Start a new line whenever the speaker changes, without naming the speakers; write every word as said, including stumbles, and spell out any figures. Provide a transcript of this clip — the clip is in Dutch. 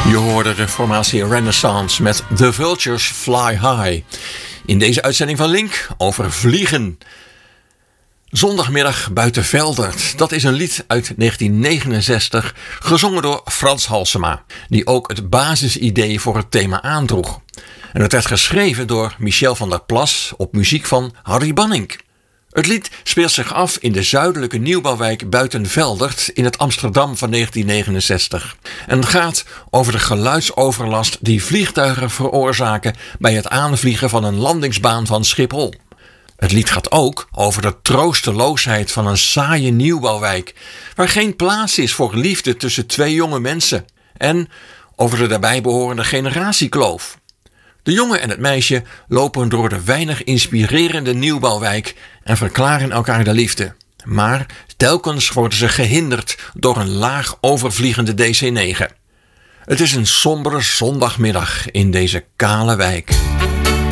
Je hoorde de formatie Renaissance met The Vultures Fly High. In deze uitzending van Link over vliegen. Zondagmiddag buiten Veldert. Dat is een lied uit negentien negenenzestig, gezongen door Frans Halsema, die ook het basisidee voor het thema aandroeg. En het werd geschreven door Michel van der Plas op muziek van Harry Banning. Het lied speelt zich af in de zuidelijke nieuwbouwwijk buiten Veldert in het Amsterdam van negentien negenenzestig. En het gaat over de geluidsoverlast die vliegtuigen veroorzaken bij het aanvliegen van een landingsbaan van Schiphol. Het lied gaat ook over de troosteloosheid van een saaie nieuwbouwwijk, waar geen plaats is voor liefde tussen twee jonge mensen. En over de daarbij behorende generatiekloof. De jongen en het meisje lopen door de weinig inspirerende nieuwbouwwijk en verklaren elkaar de liefde. Maar telkens worden ze gehinderd door een laag overvliegende D C negen. Het is een sombere zondagmiddag in deze kale wijk.